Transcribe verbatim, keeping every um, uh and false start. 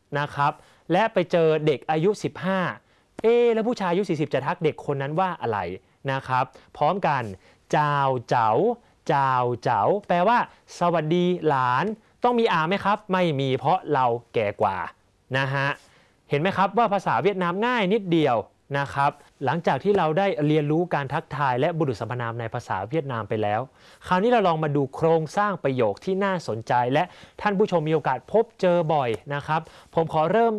นะครับและไปเจอเด็กอายุสิบห้าเอ๊แล้วผู้ชายอายุสี่สิบจะทักเด็กคนนั้นว่าอะไรนะครับพร้อมกันเจ้าเจ๋าเจ้าเจ๋าแปลว่าสวัสดีหลานต้องมีอาไหมครับไม่มีเพราะเราแก่กว่านะฮะเห็นไหมครับว่าภาษาเวียดนามง่ายนิดเดียวนะครับหลังจากที่เราได้เรียนรู้การทักทายและบุรุษสรรพนามในภาษาเวียดนามไปแล้วคราวนี้เราลองมาดูโครงสร้างประโยคที่น่าสนใจและท่านผู้ชมมีโอกาสพบเจอบ่อยนะครับผมขอเริ่ม